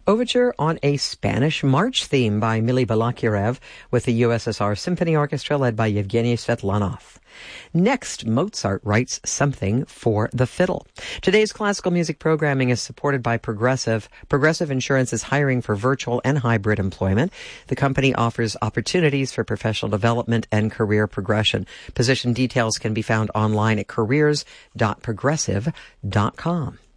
Overture on a Spanish march theme by Mily Balakirev with the USSR Symphony Orchestra led by Yevgeny Svetlanov. Next, Mozart writes something for the fiddle. Today's classical music programming is supported by Progressive. Progressive Insurance is hiring for virtual and hybrid employment. The company offers opportunities for professional development and career progression. Position details can be found online at careers.progressive.com.